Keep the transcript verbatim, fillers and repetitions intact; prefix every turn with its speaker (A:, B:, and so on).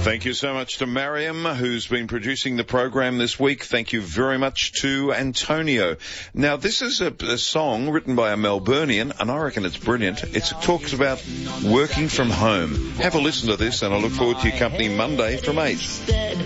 A: Thank you so much to Mariam, who's been producing the program this week. Thank you very much to Antonio. Now, this is a, a song written by a Melburnian, and I reckon it's brilliant. It's, it talks about working from home. Have a listen to this, and I look forward to your company Monday from eight.